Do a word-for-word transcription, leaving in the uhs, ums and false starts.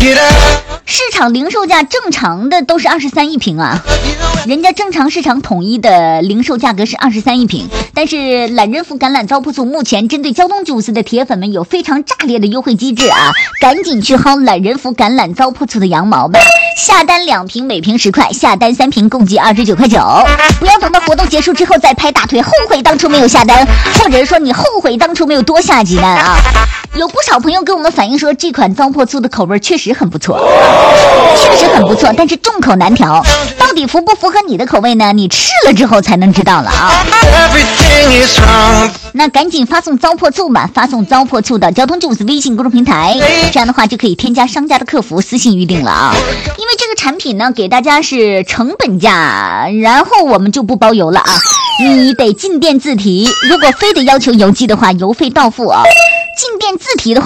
市场零售价正常的都是二十三一瓶啊，人家正常市场统一的零售价格是二十三一瓶，但是懒人福橄榄糟粕醋目前针对交通九四的铁粉们有非常炸裂的优惠机制啊，赶紧去薅懒人福橄榄糟粕醋的羊毛吧，下单两瓶每瓶十块，下单三瓶共计二十九块九，不要等到活动结束之后再拍大腿后悔当初没有下单，或者是说你后悔当初没有多下几单啊。有不少朋友跟我们反映说这款糟粕醋的口味确实很不错，确实很不错，但是众口难调，到底符不符合你的口味呢？你吃了之后才能知道了啊。那赶紧发送糟粕醋吧，发送糟粕醋到交通九五四微信公众平台，这样的话就可以添加商家的客服私信预定了啊。因为这个产品呢给大家是成本价，然后我们就不包邮了啊，你得进店自提，如果非得要求邮寄的话，邮费到付啊。进店自提的话